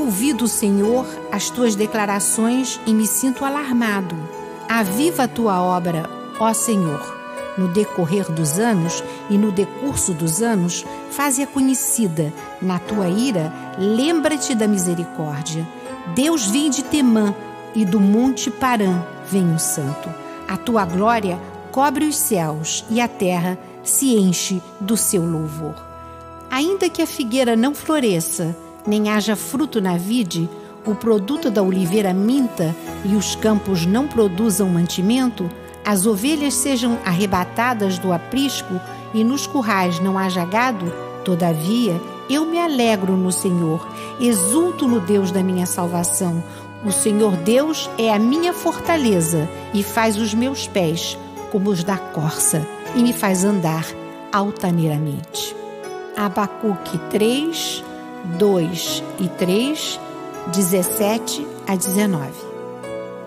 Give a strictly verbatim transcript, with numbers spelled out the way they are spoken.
ouvido, Senhor, as tuas declarações e me sinto alarmado. Aviva a tua obra, ó Senhor. No decorrer dos anos e no decurso dos anos, faze-a conhecida. Na tua ira, lembra-te da misericórdia. Deus vem de Temã e do monte Parã vem o santo. A tua glória cobre os céus e a terra se enche do seu louvor. Ainda que a figueira não floresça, nem haja fruto na vide, o produto da oliveira minta e os campos não produzam mantimento, as ovelhas sejam arrebatadas do aprisco e nos currais não haja gado, todavia eu me alegro no Senhor, exulto no Deus da minha salvação. O Senhor Deus é a minha fortaleza e faz os meus pés como os da corça e me faz andar altaneiramente. Abacuque três, dois e três, dezessete a dezenove.